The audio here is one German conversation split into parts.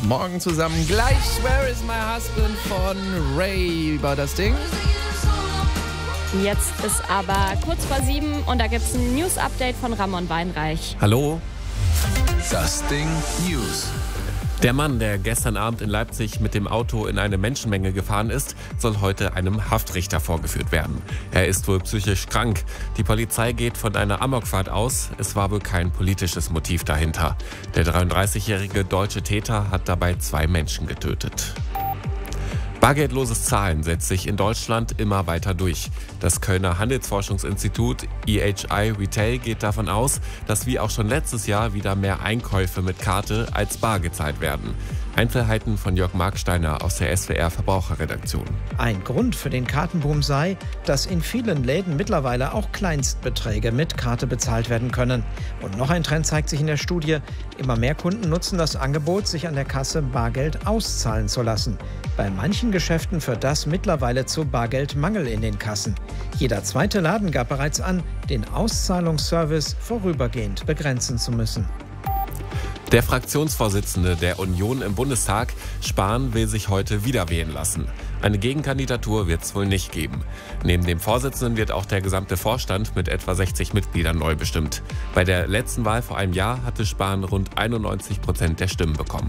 Morgen zusammen. Gleich Where is my husband von Ray war das Ding. Jetzt ist aber kurz vor 7 und da gibt es ein News-Update von Ramon Weinreich. Hallo. Das Ding News. Der Mann, der gestern Abend in Leipzig mit dem Auto in eine Menschenmenge gefahren ist, soll heute einem Haftrichter vorgeführt werden. Er ist wohl psychisch krank. Die Polizei geht von einer Amokfahrt aus. Es war wohl kein politisches Motiv dahinter. Der 33-jährige deutsche Täter hat dabei 2 Menschen getötet. Bargeldloses Zahlen setzt sich in Deutschland immer weiter durch. Das Kölner Handelsforschungsinstitut EHI Retail geht davon aus, dass wie auch schon letztes Jahr wieder mehr Einkäufe mit Karte als bar gezahlt werden. Einzelheiten von Jörg Marksteiner aus der SWR Verbraucherredaktion. Ein Grund für den Kartenboom sei, dass in vielen Läden mittlerweile auch Kleinstbeträge mit Karte bezahlt werden können. Und noch ein Trend zeigt sich in der Studie. Immer mehr Kunden nutzen das Angebot, sich an der Kasse Bargeld auszahlen zu lassen. Bei manchen Geschäften führt das mittlerweile zu Bargeldmangel in den Kassen. Jeder zweite Laden gab bereits an, den Auszahlungsservice vorübergehend begrenzen zu müssen. Der Fraktionsvorsitzende der Union im Bundestag, Spahn, will sich heute wieder wählen lassen. Eine Gegenkandidatur wird es wohl nicht geben. Neben dem Vorsitzenden wird auch der gesamte Vorstand mit etwa 60 Mitgliedern neu bestimmt. Bei der letzten Wahl vor einem Jahr hatte Spahn rund 91% der Stimmen bekommen.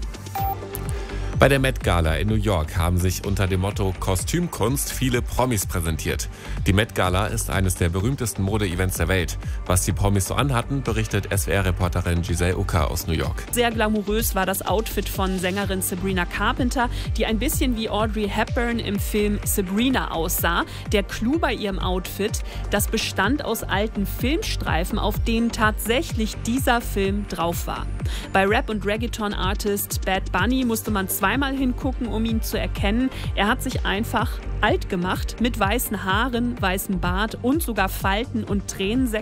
Bei der Met Gala in New York haben sich unter dem Motto Kostümkunst viele Promis präsentiert. Die Met Gala ist eines der berühmtesten Mode-Events der Welt. Was die Promis so anhatten, berichtet SWR-Reporterin Giselle Ucker aus New York. Sehr glamourös war das Outfit von Sängerin Sabrina Carpenter, die ein bisschen wie Audrey Hepburn im Film Sabrina aussah. Der Clou bei ihrem Outfit, das bestand aus alten Filmstreifen, auf denen tatsächlich dieser Film drauf war. Bei Rap- und Reggaeton-Artist Bad Bunny musste man zweimal hingucken, um ihn zu erkennen. Er hat sich einfach alt gemacht mit weißen Haaren, weißem Bart und sogar Falten und Tränensäcken.